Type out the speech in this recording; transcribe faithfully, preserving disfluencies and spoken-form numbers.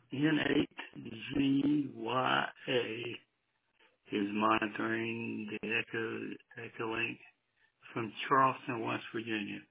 N eight Z Y A is monitoring the Echo Echo Link from Charleston, West Virginia.